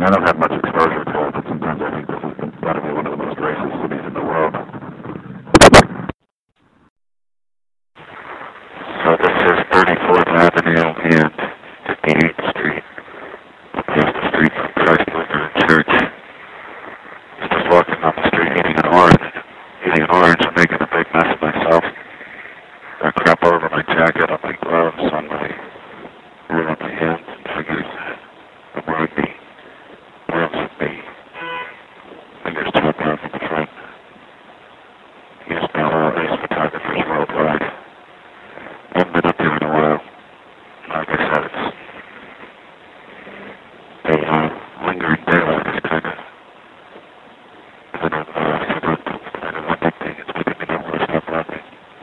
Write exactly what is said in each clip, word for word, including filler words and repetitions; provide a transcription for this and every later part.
I don't have much exposure to it, but sometimes I think this has got to be one of the most racist cities in the world. So this is thirty-fourth Avenue and fifty-eighth Street, across the street from Christ Lutheran Church. I was just walking up the street eating an orange, eating an orange and making a big mess of myself. Got crap all over my jacket, on my gloves, on my, right on my hands and fingers, around me, around me. Fingers chopped off at the front. Used by all ace photographers worldwide. I haven't been up there in a while. Like I said, it's a uh, lingering daylight is kind of kind of uh, seductive, kind of addicting. It's making me not want to stop running.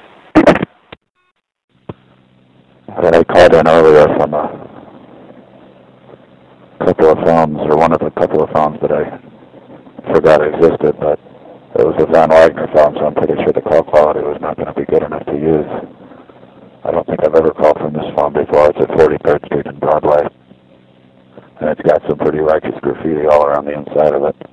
I called in earlier from a couple of phones, or one of the couple of phones that I forgot existed, but it was a Van Wagner phone, so I'm pretty sure the call quality was not going to be good enough to use. I don't think I've ever called from this phone before. It's at forty-third Street and Broadway. And it's got some pretty righteous graffiti all around the inside of it.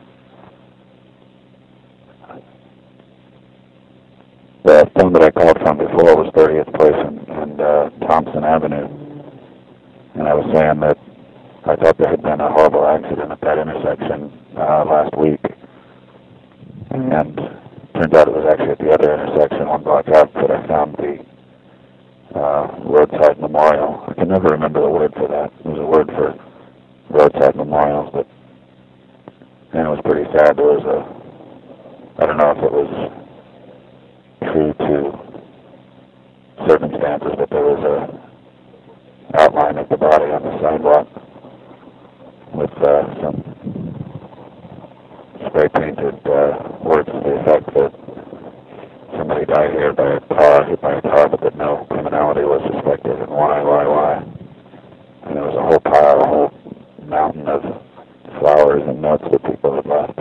The phone that I called from before was thirtieth Place and, and uh, Thompson Avenue. And I was saying that I thought there had been a horrible accident at that intersection uh, last week. And turns out it was actually at the other intersection, one block out, that I found the Uh, roadside memorial. I can never remember the word for that. There's a word for roadside memorials, but and it was pretty sad. There was a, I don't know if it was true to circumstances, but there was a outline of the body on the sidewalk with uh, some spray painted uh, words to the effect that somebody died here by a car, hit by a car, but that no criminality was suspected, and why, why, why. And there was a whole pile, a whole mountain of flowers and notes that people had left.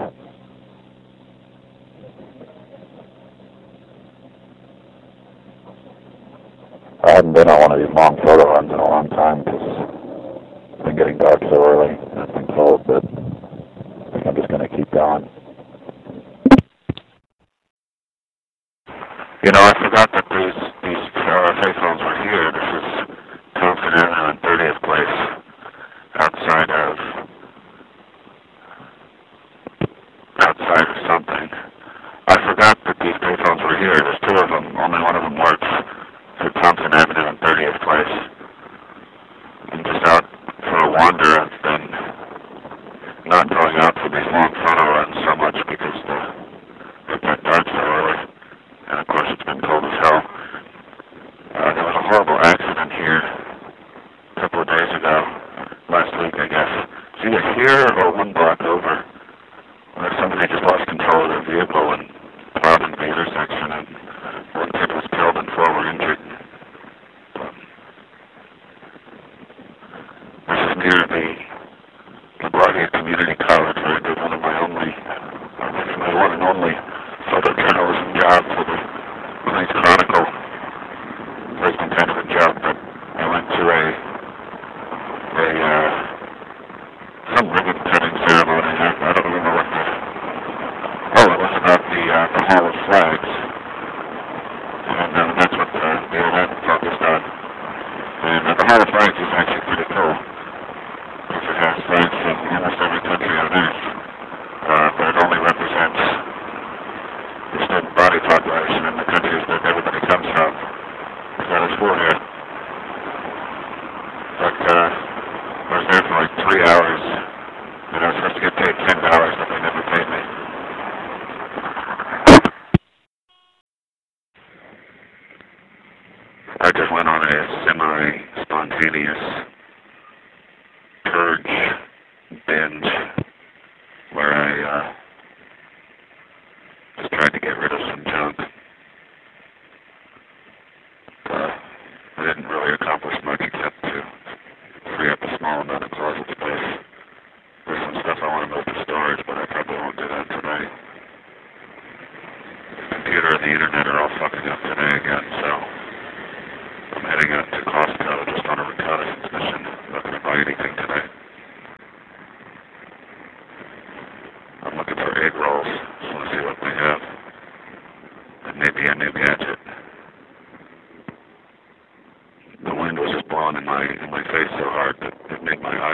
I haven't been on one of these long photo runs in a long time because it's been getting dark so early and it's been cold, but I think I'm just going to keep going. You know, I forgot that these these uh, payphones were here. This is Thompson Avenue and thirtieth Place, outside of outside of something. I forgot that these payphones were here. There's two of them. Only one of them works. At Thompson Avenue and thirtieth Place. I'm just out for a wander. I've been not going out for these long photo runs so much because the it got dark so early. And of course it's been cold as hell. Uh, there was a horrible accident here a couple of days ago, last week I guess. It's either here or one block over, where somebody just lost control of their vehicle and plowed into the intersection, and one kid was killed and four were injured. But this is near the LaGuardia Community College, where I did one of my only, uh, my one and only photojournalism job for the Queens Chronicle. It was been kind of a job, but I went to a, a uh, some ribbon cutting ceremony. I, I don't remember what the, oh, it was about the, uh, the Hall of Flags. And uh, that's what the, the event focused on. And uh, the Hall of Flags is actually pretty cool, because it has flags from almost every country on earth, uh, but it only represents the student body population in the countries that everybody comes from. That is for here. But uh, I was there for like three hours, and I was supposed to get paid ten dollars, but they never paid me. I just went on a semi-spontaneous purge binge where I uh, just tried to get rid of some junk. Uh, I didn't really accomplish much except to free up a small amount of closet space. There's some stuff I want to move to storage, but I probably won't do that today. The computer and the internet are all fucking up today again, so I'm heading out to Costco just on a reconnaissance mission. I'm not going to buy anything today.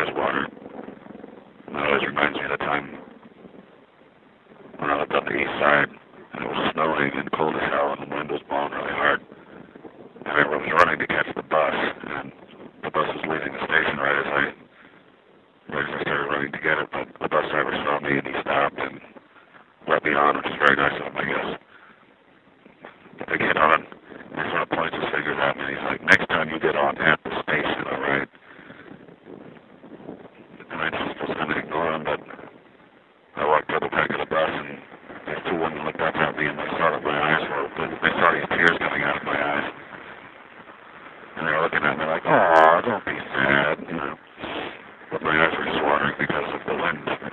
eyes watered. And that always reminds me of the time when I lived on the east side, and it was snowing and cold as hell, and the wind was blowing really hard. And I was running to catch the bus, and the bus was leaving the station right as I, right as I started running to get it, but the bus driver saw me, and he stopped and let me on, which is very nice of him, I guess. But I get on, and he sort of points his fingers at me, and he's like, next time you get on at the station, all right? And I just was going to ignore him, but I walked to the back of the bus, and these two women looked up at me, and they saw that my eyes were, they saw these tears coming out of my eyes. And they were looking at me like, oh, don't be sad, you know. But my eyes were just watering because of the wind.